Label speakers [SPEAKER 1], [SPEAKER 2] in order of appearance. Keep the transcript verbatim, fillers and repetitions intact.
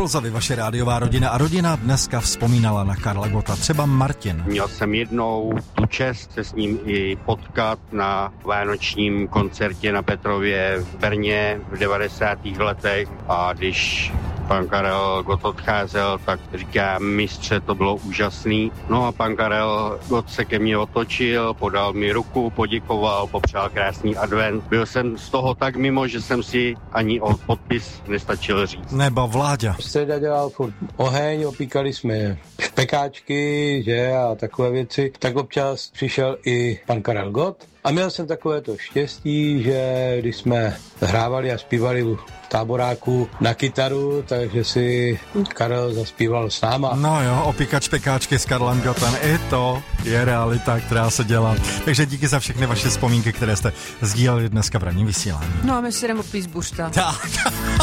[SPEAKER 1] Klzovi, vaše rádiová rodina a rodina dneska vzpomínala na Karla Gotta. Třeba Martin.
[SPEAKER 2] Měl jsem jednou tu čest se s ním i potkat na vánočním koncertě na Petrově v Brně v devadesátých letech a když pan Karel Gott odcházel, tak říká, mistře, to bylo úžasný. No a pan Karel Gott se ke mně otočil, podal mi ruku, poděkoval, popřál krásný advent. Byl jsem z toho tak mimo, že jsem si ani o podpis nestačil říct.
[SPEAKER 1] Nebo Vláďa.
[SPEAKER 3] Středa dělal furt oheň, opíkali jsme pekáčky, že, a takové věci. Tak občas přišel i pan Karel Gott. A měl jsem takové to štěstí, že když jsme hrávali a zpívali v táboráku na kytaru, takže si Karel zaspíval s náma.
[SPEAKER 1] No jo, opíkač pekáčky s Karlem Gottem, i to je realita, která se dělá. Takže díky za všechny vaše vzpomínky, které jste sdíleli dneska v ranním vysílání.
[SPEAKER 4] No a my si jdeme opít z buřta.
[SPEAKER 1] Tak.